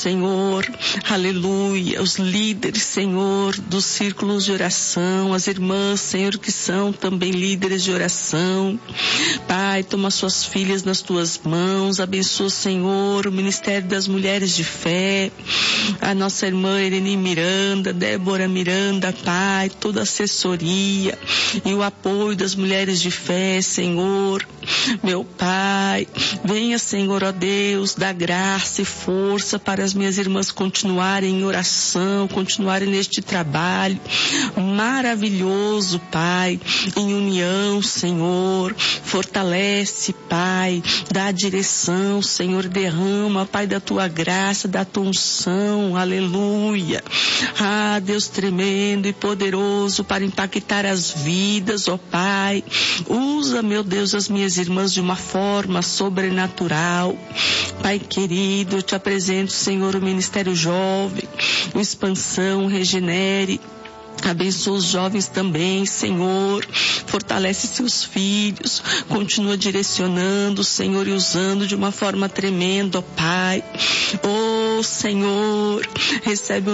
Senhor, aleluia, os líderes, Senhor, dos círculos de oração, as irmãs, Senhor, que são também líderes de oração. Pai, toma suas filhas nas tuas mãos, abençoa, Senhor, o Ministério das Mulheres de Fé, a nossa irmã Irene Miranda, Débora Miranda, Pai, toda a assessoria e o apoio das mulheres de fé, Senhor, meu Pai, venha, Senhor, ó Deus, dá graça e força para as minhas irmãs continuarem em oração, continuarem neste trabalho maravilhoso, Pai, em união, Senhor, fortalece, Pai, dá direção, Senhor, derrama, Pai, da tua graça, da tua unção, aleluia. Ah, Deus tremendo e poderoso para impactar as vidas, ó Pai, usa, meu Deus, as minhas irmãs de uma forma sobrenatural. Pai querido, eu te apresento, Senhor, o Ministério Jovem, o Expansão, Regenere. Abençoa os jovens também, Senhor, fortalece seus filhos, continua direcionando, Senhor, e usando de uma forma tremenda, ó Pai. Ó Senhor, recebe o